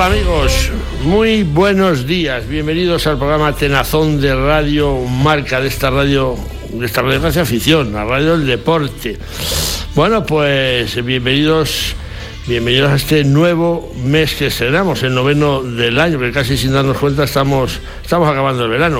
Hola amigos, muy buenos días, bienvenidos al programa Tenazón de Radio Marca, de esta radio que hace afición, la radio del deporte. Bueno, pues bienvenidos a este nuevo mes que estrenamos, el 9º del año, que casi sin darnos cuenta estamos acabando el verano.